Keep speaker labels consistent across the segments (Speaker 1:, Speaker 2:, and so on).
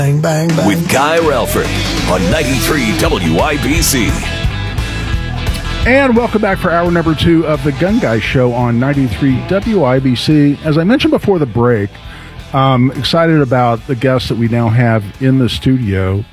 Speaker 1: Bang, bang, bang.
Speaker 2: With Guy Relford on 93 WIBC.
Speaker 3: And welcome back for hour number 2 of the Gun Guy Show on 93 WIBC. As I mentioned before the break, I'm excited about the guests that we now have in the studio.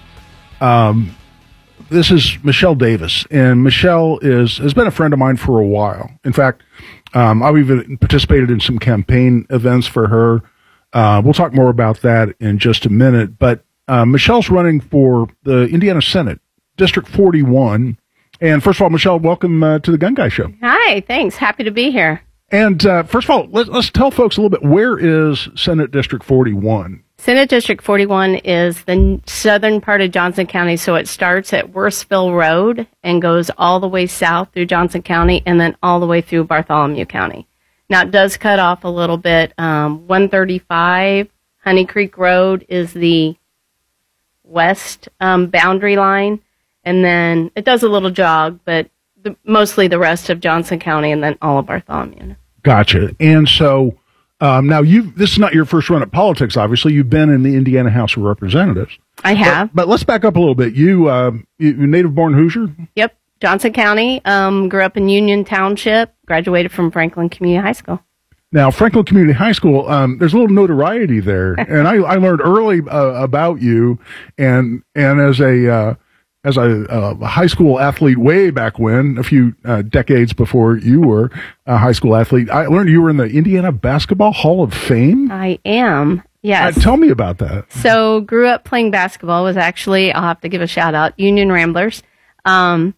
Speaker 3: This is Michelle Davis, and Michelle has been a friend of mine for a while. In fact, I've even participated in some campaign events for her. We'll talk more about that in just a minute. But Michelle's running for the Indiana Senate, District 41. And first of all, Michelle, welcome to the Gun Guy Show.
Speaker 4: Hi, thanks. Happy to be here.
Speaker 3: And first of all, let's tell folks a little bit, where is Senate District 41?
Speaker 4: Senate District 41 is the southern part of Johnson County, so it starts at Worsville Road and goes all the way south through Johnson County and then all the way through Bartholomew County. Now, it does cut off a little bit. 135 Honey Creek Road is the west boundary line, and then it does a little jog, but mostly the rest of Johnson County and then all of Bartholomew. Gotcha.
Speaker 3: And so... now, this is not your first run at politics, obviously. You've been in the Indiana House of Representatives.
Speaker 4: I have.
Speaker 3: But let's back up a little bit. You're native-born Hoosier?
Speaker 4: Yep. Johnson County. Grew up in Union Township. Graduated from Franklin Community High School.
Speaker 3: Now, Franklin Community High School, there's a little notoriety there. And I learned early about you. And as a high school athlete way back when, a few decades before you were a high school athlete, I learned you were in the Indiana Basketball Hall of Fame.
Speaker 4: I am, yes.
Speaker 3: Tell me about that.
Speaker 4: So, grew up playing basketball. Was actually, I'll have to give a shout out, Union Ramblers.
Speaker 3: Awesome.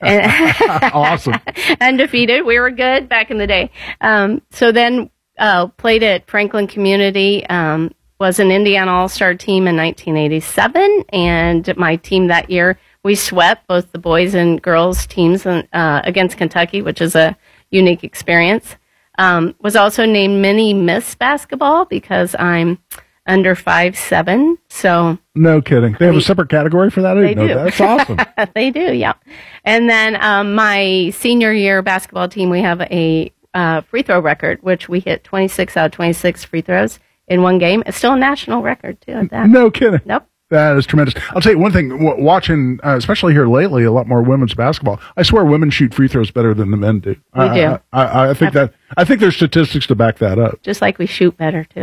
Speaker 4: Undefeated. We were good back in the day. So then played at Franklin Community. Was an Indiana All-Star team in 1987, and my team that year, we swept both the boys and girls teams against Kentucky, which is a unique experience. Was also named Mini Miss Basketball because I'm under 5'7". So
Speaker 3: no kidding. They have a separate category for that?
Speaker 4: They do.
Speaker 3: That's awesome.
Speaker 4: They do, yeah. And then my senior year basketball team, we have a free throw record, which we hit 26 out of 26 free throws in one game. It's still a national record, too, at that.
Speaker 3: No kidding.
Speaker 4: Nope.
Speaker 3: That is tremendous. I'll tell you one thing, watching, especially here lately, a lot more women's basketball. I swear women shoot free throws better than the men do.
Speaker 4: We do.
Speaker 3: I think there's statistics to back that up.
Speaker 4: Just like we shoot better, too,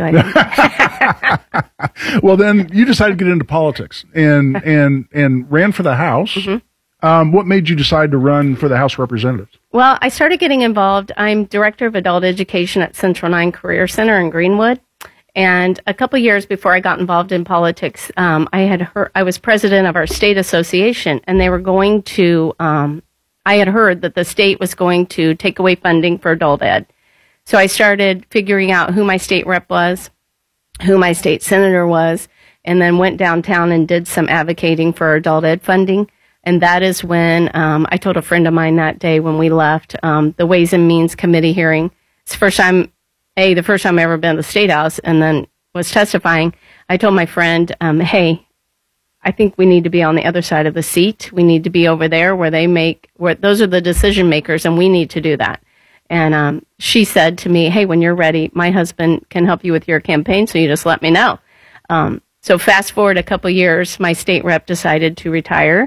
Speaker 4: I
Speaker 3: think. Well, then you decided to get into politics and ran for the House. Mm-hmm. What made you decide to run for the House of Representatives?
Speaker 4: Well, I started getting involved. I'm director of adult education at Central 9 Career Center in Greenwood. And a couple years before I got involved in politics, I was president of our state association, and they were going to, I had heard that the state was going to take away funding for adult ed. So I started figuring out who my state rep was, who my state senator was, and then went downtown and did some advocating for adult ed funding. And that is when I told a friend of mine that day when we left the Ways and Means Committee hearing. It's the first time I've ever been to the State House, and then was testifying. I told my friend, hey, I think we need to be on the other side of the seat. We need to be over there where those are the decision makers, and we need to do that. And she said to me, hey, when you're ready, my husband can help you with your campaign, so you just let me know. So fast forward a couple years, my state rep decided to retire.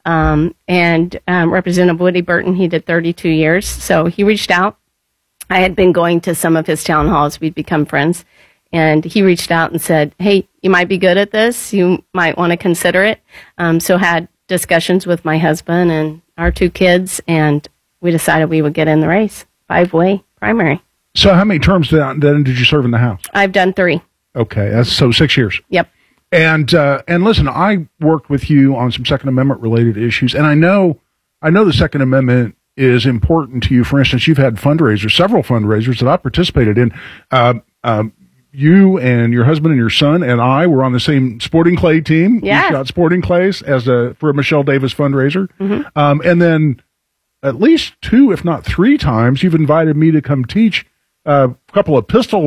Speaker 4: And Representative Woody Burton, he did 32 years, so he reached out. I had been going to some of his town halls. We'd become friends. And he reached out and said, hey, you might be good at this. You might want to consider it. So had discussions with my husband and our 2 kids, and we decided we would get in the race, 5-way primary.
Speaker 3: So how many terms did you serve in the House?
Speaker 4: I've done 3.
Speaker 3: Okay, so 6 years.
Speaker 4: Yep.
Speaker 3: And listen, I worked with you on some Second Amendment related issues, and I know the Second Amendment is important to you. For instance, you've had several fundraisers that I participated in. You and your husband and your son and I were on the same sporting clay team.
Speaker 4: Yeah.
Speaker 3: We shot sporting clays for a Michelle Davis fundraiser. Mm-hmm. And then at least 2, if not 3 times, you've invited me to come teach a couple of pistol